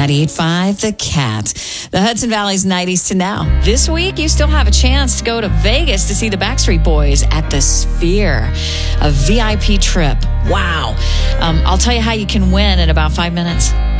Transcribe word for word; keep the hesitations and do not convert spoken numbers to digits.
ninety-eight point five The Cat. The Hudson Valley's nineties to now. This week, you still have a chance to go to Vegas to see the Backstreet Boys at the Sphere. A V I P trip. Wow. Um, I'll tell you how you can win in about five minutes.